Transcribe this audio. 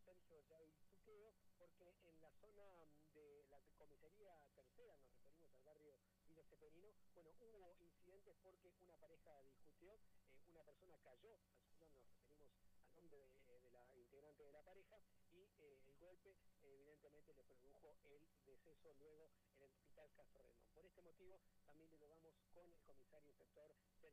Sergio Yaizuqueo, porque en la zona de la comisaría tercera, nos referimos al barrio Villa Ceferino, bueno, hubo incidentes porque una pareja discutió, una persona cayó, nos referimos al nombre de la integrante de la pareja, y el golpe evidentemente le produjo el deceso luego en el hospital Castro Rendón. Por este motivo también le dialogamos con el comisario inspector Sergio